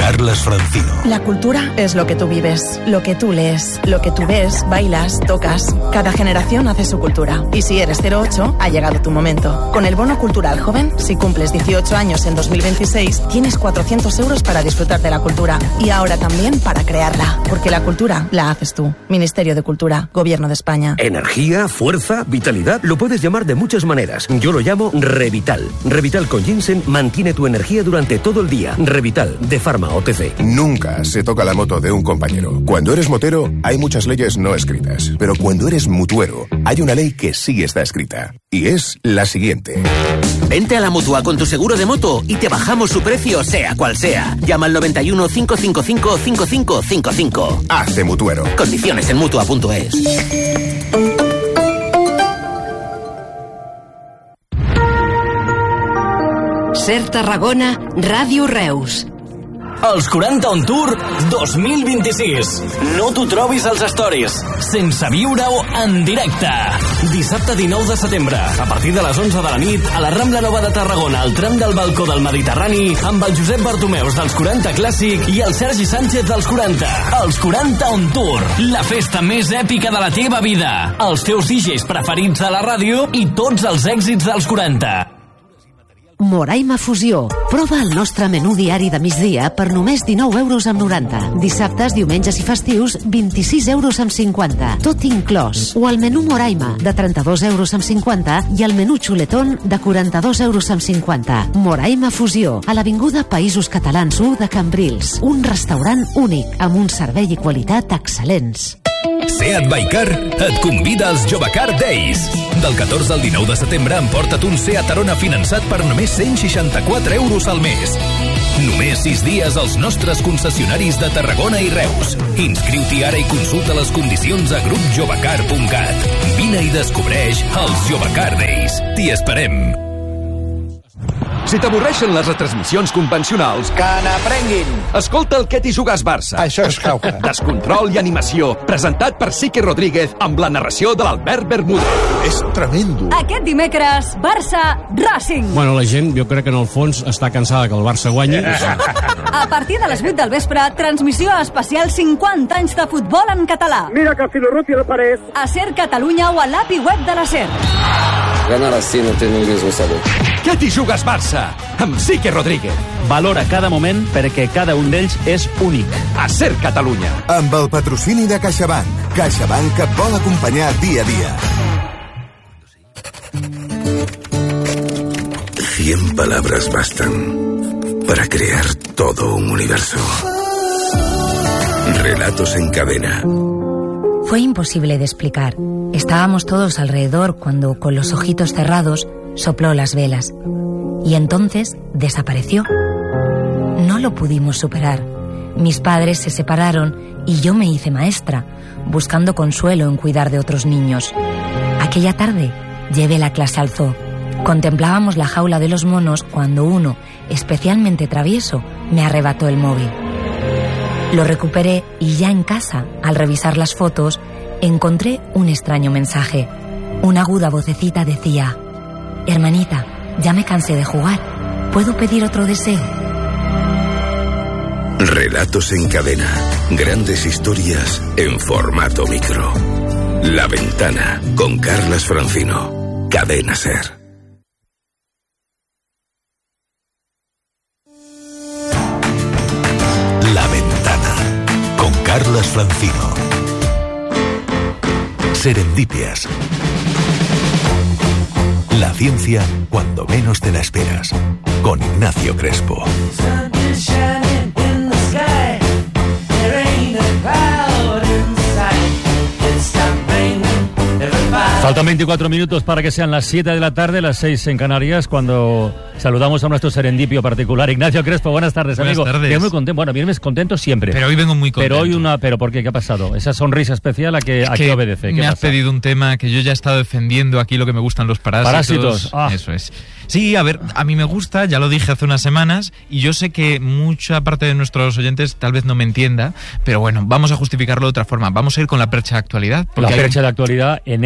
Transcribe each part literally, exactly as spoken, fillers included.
Carles Francino. La cultura es lo que tú vives, lo que tú lees, lo que tú ves, bailas, tocas. Cada generación hace su cultura. Y si eres cero ocho, ha llegado tu momento. Con el Bono Cultural Joven, si cumples dieciocho años en dos mil veintiséis, tienes cuatrocientos euros para disfrutar de la cultura. Y ahora también para crearla. Porque la cultura la haces tú. Ministerio de Cultura, Gobierno de España. Energía, fuerza, vitalidad. Lo puedes llamar de muchas maneras. Yo lo llamo Revital. Revital con ginseng mantiene tu energía durante todo el día. Revital, de Pharma O T C. Nunca se toca la moto de un compañero. Cuando eres motero, hay muchas leyes no escritas. Pero cuando eres mutuero, hay una ley que sí está escrita. Y es la siguiente. Vente a la Mutua con tu seguro de moto y te bajamos su precio, sea cual sea. Llama al noventa y uno, cinco cinco cinco, cinco cinco cinco cinco. Hazte mutuero. Condiciones en mutua punto es. Ser Tarragona, Ràdio Reus. Els quaranta On Tour dos mil vint-i-sis. No t'ho trobis als stories, sense viure-ho en directe. Dissabte dinou de setembre, a partir de les onze de la nit, a la Rambla Nova de Tarragona, al tram del Balcó del Mediterrani, amb el Josep Bartomeus dels quaranta Clàssic i el Sergi Sánchez dels quaranta. Els quaranta On Tour, la festa més èpica de la teva vida. Els teus D Js preferits de la ràdio i tots els èxits dels quaranta. Moraima Fusió. Prova el nostre menú diari de migdia per només dinou euros amb noranta. Dissabtes, diumenges i festius, vint-i-sis euros amb cinquanta. Tot inclòs. O el menú Moraima, de trenta-dos euros amb cinquanta, i el menú Xuletón, de quaranta-dos euros amb cinquanta. Moraima Fusió, a l'Avinguda Països Catalans u de Cambrils. Un restaurant únic, amb un servei i qualitat excel·lents. Seat Baicar et convida als Jovecar Days. Del catorze al dinou de setembre emporta't un Seat Arona finançat per només cent seixanta-quatre euros al mes. Només sis dies als nostres concessionaris de Tarragona i Reus. Inscriu-t'hi ara i consulta les condicions a grup jovecar punt cat. Vine i descobreix els Jovecar Days. T'hi esperem. Si t'avorreixen les retransmissions convencionals, que n'aprenguin! Escolta el Què t'hi jugues Barça. Això és cauca. Descontrol i animació, presentat per Sique Rodríguez amb la narració de l'Albert Bermúdez. És tremendo. Aquest dimecres, Barça Racing. Bueno, la gent, jo crec que en el fons està cansada que el Barça guanyi. A partir de les vuit del vespre, transmissió especial cinquanta anys de futbol en català. Mira que Filorruti el parés. A Ser Catalunya o a l'A P I web de la Ser. Ganar así no tiene el mismo sabor. Què t'hi jugues Barça? Amb Sique Rodríguez. Valora cada moment perquè cada un d'ells és únic. A Ser Catalunya. Amb el patrocini de CaixaBank. CaixaBank et vol acompanyar dia a dia. Cien palabras bastan para crear todo un universo. Relatos en cadena. Fue imposible de explicar. Estábamos todos alrededor cuando, con los ojitos cerrados, sopló las velas. Y entonces desapareció. No lo pudimos superar. Mis padres se separaron y yo me hice maestra, buscando consuelo en cuidar de otros niños. Aquella tarde llevé la clase al zoo. Contemplábamos la jaula de los monos cuando uno, especialmente travieso, me arrebató el móvil. Lo recuperé y ya en casa, al revisar las fotos, encontré un extraño mensaje. Una aguda vocecita decía: hermanita, ya me cansé de jugar. ¿Puedo pedir otro deseo? Relatos en cadena. Grandes historias en formato micro. La Ventana, con Carles Francino. Cadena Ser. La Ventana, con Carles Francino. Serendipias. La ciencia cuando menos te la esperas. Con Ignacio Crespo. Faltan veinticuatro minutos para que sean las siete de la tarde, las seis en Canarias, cuando saludamos a nuestro serendipio particular. Ignacio Crespo, buenas tardes, buenas amigo. Tardes. Bien, muy contento. Bueno, vienes contento siempre. Pero hoy vengo muy contento. Pero hoy una... ¿Pero por qué? ¿Qué ha pasado? Esa sonrisa especial, ¿a qué, a qué obedece? ¿Qué me pasa? has pedido un tema que yo ya he estado defendiendo aquí, lo que me gustan los parásitos. Parásitos. Ah. Eso es. Sí, a ver, a mí me gusta, ya lo dije hace unas semanas, y yo sé que mucha parte de nuestros oyentes tal vez no me entienda, pero bueno, vamos a justificarlo de otra forma. Vamos a ir con la percha de actualidad. La percha hay... de actualidad en este comienzo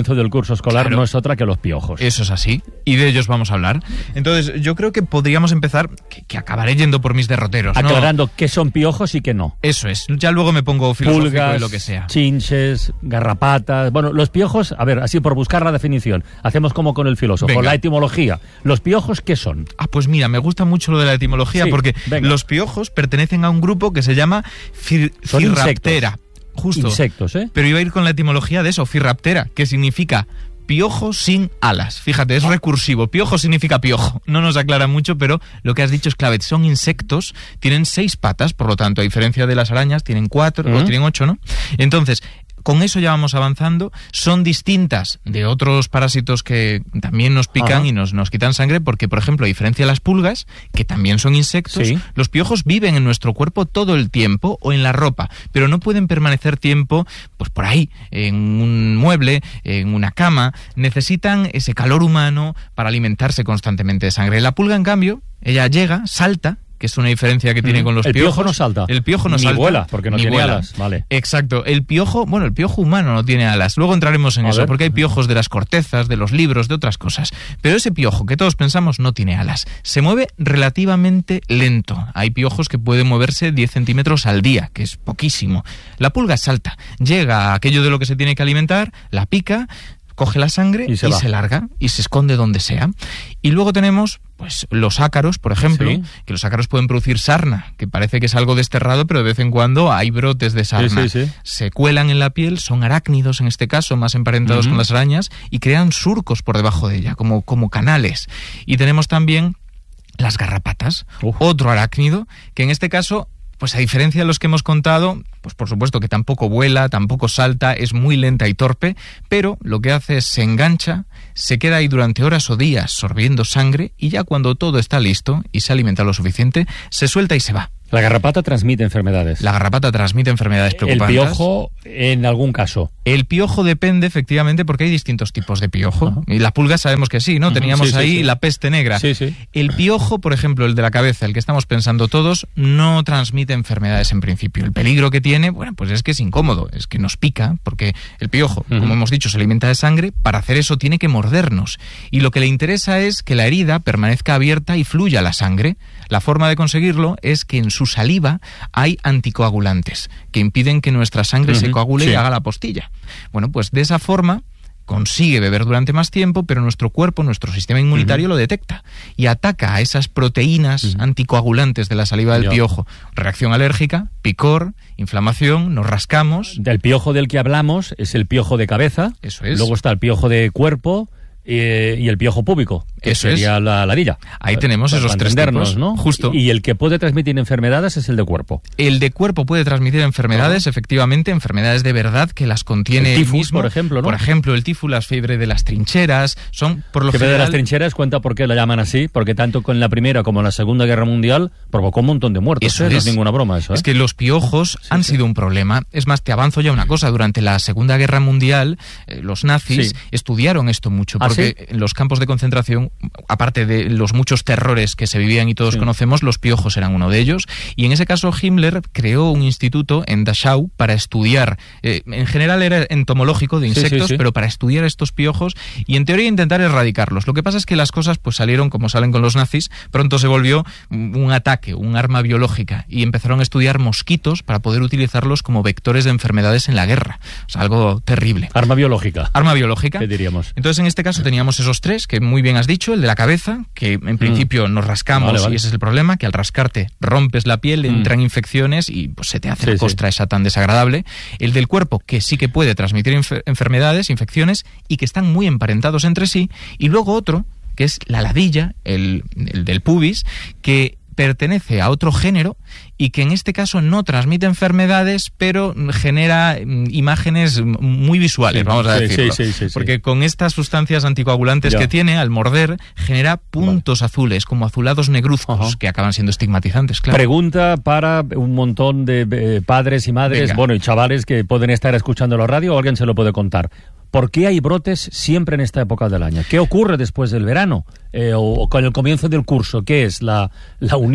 comienzo del curso escolar, Claro. no es otra que los piojos. Eso es así, y de ellos vamos a hablar. Entonces, yo creo que podríamos empezar, que, que acabaré yendo por mis derroteros, ¿no? Aclarando qué son piojos y qué no. Eso es, ya luego me pongo filosófico Pulgas, y lo que sea. chinches, garrapatas... Bueno, los piojos, a ver, así por buscar la definición, hacemos como con el filósofo, Venga. la etimología. ¿Los piojos qué son? Ah, pues mira, me gusta mucho lo de la etimología, Sí, porque venga. los piojos pertenecen a un grupo que se llama fir- Son Firraptera. insectos. Justo. Insectos, ¿eh? Pero iba a ir con la etimología de eso, Firraptera, que significa piojo sin alas. Fíjate, es recursivo. Piojo significa piojo. No nos aclara mucho, pero lo que has dicho es clave. Son insectos, tienen seis patas, por lo tanto, a diferencia de las arañas, tienen cuatro, Mm. o tienen ocho, ¿no? Entonces, con eso ya vamos avanzando. Son distintas de otros parásitos que también nos pican Ajá. y nos, nos quitan sangre, porque, por ejemplo, a diferencia de las pulgas, que también son insectos, Sí. los piojos viven en nuestro cuerpo todo el tiempo o en la ropa, pero no pueden permanecer tiempo pues por ahí, en un mueble, en una cama. Necesitan ese calor humano para alimentarse constantemente de sangre. La pulga, en cambio, ella llega, salta, que es una diferencia que tiene Mm. con los El piojos. piojo no salta. El piojo no Ni salta. vuela, porque no Ni tiene vuela. alas. Vale. Exacto. El piojo, bueno, el piojo humano no tiene alas. Luego entraremos en A eso, ver. porque hay piojos de las cortezas, de los libros, de otras cosas. Pero ese piojo que todos pensamos no tiene alas. Se mueve relativamente lento. Hay piojos que pueden moverse diez centímetros al día, que es poquísimo. La pulga salta, llega a aquello de lo que se tiene que alimentar, la pica, coge la sangre Y y se se, va. larga y se esconde donde sea. Y luego tenemos pues los ácaros, por ejemplo, Sí. que los ácaros pueden producir sarna, que parece que es algo desterrado, pero de vez en cuando hay brotes de sarna. Sí, sí, sí. Se cuelan en la piel, son arácnidos en este caso, más emparentados Ujú. con las arañas, y crean surcos por debajo de ella, como, como canales. Y tenemos también las garrapatas, Uf. otro arácnido, que en este caso, pues a diferencia de los que hemos contado, pues por supuesto que tampoco vuela, tampoco salta, es muy lenta y torpe, pero lo que hace es se engancha, se queda ahí durante horas o días sorbiendo sangre, y ya cuando todo está listo y se alimenta lo suficiente, se suelta y se va. La garrapata transmite enfermedades. La garrapata transmite enfermedades El preocupantes. piojo, en algún caso. El piojo depende, efectivamente, porque hay distintos tipos de piojo. Ajá. Y la pulga sabemos que sí, ¿no? Ujú. Teníamos Sí, sí, ahí sí. la peste negra. Sí, sí. El piojo, por ejemplo, el de la cabeza, el que estamos pensando todos, no transmite enfermedades en principio. El peligro que tiene, bueno, pues es que es incómodo, es que nos pica, porque el piojo, Ujú. como hemos dicho, se alimenta de sangre. Para hacer eso tiene que mordernos. Y lo que le interesa es que la herida permanezca abierta y fluya la sangre. La forma de conseguirlo es que en su saliva hay anticoagulantes que impiden que nuestra sangre se Ujú, coagule sí. y haga la postilla. Bueno, pues de esa forma consigue beber durante más tiempo, pero nuestro cuerpo, nuestro sistema inmunitario lo detecta y ataca a esas proteínas Ujú. anticoagulantes de la saliva del Ya. piojo. Reacción alérgica, picor, inflamación, nos rascamos. Del piojo del que hablamos es el piojo de cabeza. Eso es. Luego está el piojo de cuerpo eh, y el piojo púbico, que Eso sería es. la ladilla. Ahí tenemos Para esos tres entendernos, tipos. ¿no? Justo. Y el que puede transmitir enfermedades es el de cuerpo. El de cuerpo puede transmitir enfermedades, efectivamente, enfermedades de verdad que las contiene El tifus, mismo. por ejemplo, ¿no? Por ejemplo, el tifus, las fiebre de las trincheras, son por lo Que de general... las trincheras cuenta por qué la llaman así, porque tanto con la Primera como en la Segunda Guerra Mundial provocó un montón de muertos. Eso ¿eh? No es. es ninguna broma eso. ¿eh? Es que los piojos han sido un problema. Es más, te avanzo ya una cosa. Durante la Segunda Guerra Mundial, eh, los nazis Sí. estudiaron esto mucho, ¿Ah, porque sí? en los campos de concentración, aparte de los muchos terrores que se vivían y todos Sí. conocemos, los piojos eran uno de ellos. Y en ese caso, Himmler creó un instituto en Dachau para estudiar, eh, en general era entomológico de Sí, sí, insectos, sí. pero para estudiar estos piojos y en teoría intentar erradicarlos. Lo que pasa es que las cosas pues salieron como salen con los nazis, pronto se volvió un ataque, un arma biológica, y empezaron a estudiar mosquitos para poder utilizarlos como vectores de enfermedades en la guerra. O sea, algo terrible. Arma biológica. Arma biológica. ¿Qué diríamos? Entonces, en este caso teníamos esos tres, que muy bien has dicho, el de la cabeza, que en principio nos rascamos Vale, vale. y ese es el problema, que al rascarte rompes la piel, Mm. entran infecciones y pues se te hace Sí, la sí. costra esa tan desagradable. El del cuerpo, que sí que puede transmitir enfer- enfermedades, infecciones, y que están muy emparentados entre sí. Y luego otro, que es la ladilla, el, el del pubis, que pertenece a otro género y que en este caso no transmite enfermedades, pero genera mm, imágenes muy visuales, Sí, vamos a sí, decirlo. sí, sí, sí, sí. Porque con estas sustancias anticoagulantes Ya. que tiene, al morder, genera puntos azules, como azulados negruzcos, Ajá. que acaban siendo estigmatizantes, claro. Pregunta para un montón de eh, padres y madres, Venga. bueno, y chavales que pueden estar escuchando la radio, o alguien se lo puede contar. ¿Por qué hay brotes siempre en esta época del año? ¿Qué ocurre después del verano? Eh, o, o con el comienzo del curso? ¿Qué es? ¿La, la unión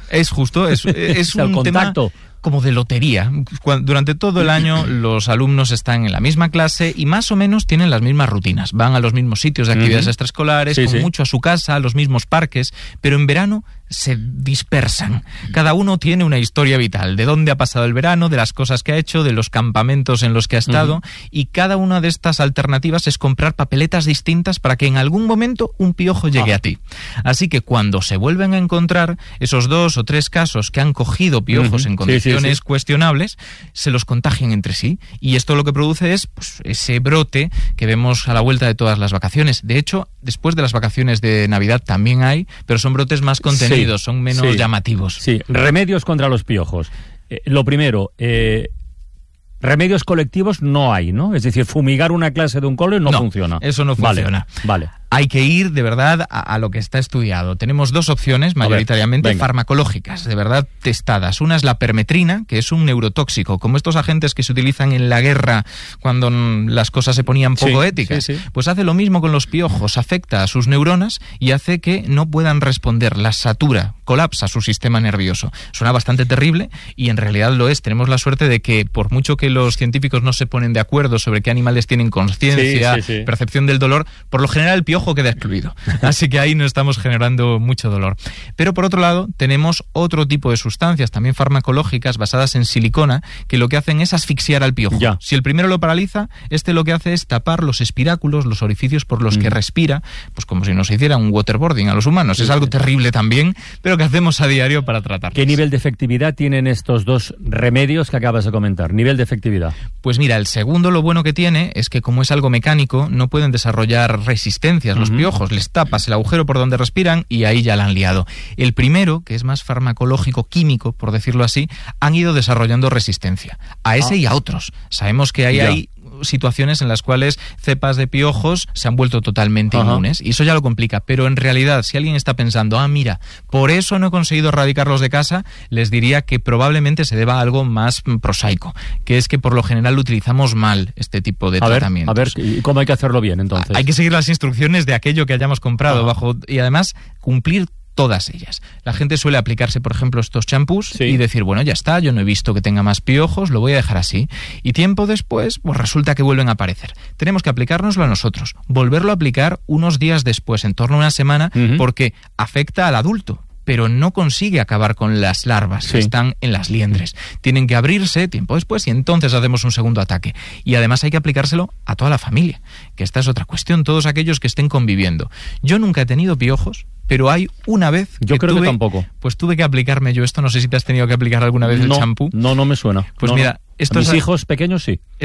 Es justo, es, es un contacto. tema como de lotería. Durante todo el año los alumnos están en la misma clase y más o menos tienen las mismas rutinas. Van a los mismos sitios de actividades uh-huh. extraescolares, sí, con sí. mucho a su casa, a los mismos parques, pero en verano se dispersan. Cada uno tiene una historia vital, de dónde ha pasado el verano, de las cosas que ha hecho, de los campamentos en los que ha estado, uh-huh. y cada una de estas alternativas es comprar papeletas distintas para que en algún momento un piojo llegue ah. a ti. Así que cuando se vuelven a encontrar esos dos o tres casos que han cogido piojos uh-huh. en condiciones sí, sí, sí. cuestionables, se los contagian entre sí, y esto lo que produce es pues, ese brote que vemos a la vuelta de todas las vacaciones. De hecho, después de las vacaciones de Navidad también hay, pero son brotes más contenidos. Sí. Son menos sí, llamativos. Sí, remedios contra los piojos. Eh, lo primero, eh, remedios colectivos no hay, ¿no? Es decir, fumigar una clase de un cole no, no funciona. Eso no funciona. Vale. vale. Hay que ir, de verdad, a, a lo que está estudiado. Tenemos dos opciones, mayoritariamente ver, farmacológicas, de verdad testadas. Una es la permetrina, que es un neurotóxico, como estos agentes que se utilizan en la guerra cuando las cosas se ponían poco sí, éticas. Sí, sí. Pues hace lo mismo con los piojos, afecta a sus neuronas y hace que no puedan responder, las satura, colapsa su sistema nervioso. Suena bastante terrible y en realidad lo es. Tenemos la suerte de que, por mucho que los científicos no se ponen de acuerdo sobre qué animales tienen conciencia, sí, sí, sí. percepción del dolor, por lo general el piojo ojo queda excluido. Así que ahí no estamos generando mucho dolor. Pero por otro lado, tenemos otro tipo de sustancias, también farmacológicas, basadas en silicona, que lo que hacen es asfixiar al piojo. Ya. Si el primero lo paraliza, este lo que hace es tapar los espiráculos, los orificios por los mm. que respira, pues como si nos hiciera un waterboarding a los humanos. Sí, es algo sí. terrible también, pero que hacemos a diario para tratarlos. ¿Qué nivel de efectividad tienen estos dos remedios que acabas de comentar? Nivel de efectividad. Pues mira, el segundo lo bueno que tiene es que como es algo mecánico, no pueden desarrollar resistencia los uh-huh. piojos, les tapas el agujero por donde respiran y ahí ya la han liado. El primero, que es más farmacológico, químico, por decirlo así, han ido desarrollando resistencia a ese ah. y a otros. Sabemos que ahí ya. hay situaciones en las cuales cepas de piojos se han vuelto totalmente Ajá. inmunes y eso ya lo complica, pero en realidad si alguien está pensando, ah mira, por eso no he conseguido erradicarlos de casa, les diría que probablemente se deba a algo más prosaico, que es que por lo general utilizamos mal este tipo de a tratamientos. Ver, a ver, ¿y cómo hay que hacerlo bien entonces? Hay que seguir las instrucciones de aquello que hayamos comprado Ajá. bajo y además cumplir todas ellas. La gente suele aplicarse, por ejemplo, estos champús sí. y decir, bueno, ya está, yo no he visto que tenga más piojos, lo voy a dejar así. Y tiempo después, pues resulta que vuelven a aparecer. Tenemos que aplicárnoslo a nosotros, volverlo a aplicar unos días después, en torno a una semana, uh-huh. porque afecta al adulto, pero no consigue acabar con las larvas sí. que están en las liendres. Tienen que abrirse tiempo después y entonces hacemos un segundo ataque. Y además hay que aplicárselo a toda la familia, que esta es otra cuestión, todos aquellos que estén conviviendo. Yo nunca he tenido piojos, pero hay una vez yo que creo tuve, que tampoco. Pues tuve que aplicarme yo esto, no sé si te has tenido que aplicar alguna vez no, el champú. No, no me suena. Pues no, mira, no. esto a mis es, hijos pequeños sí.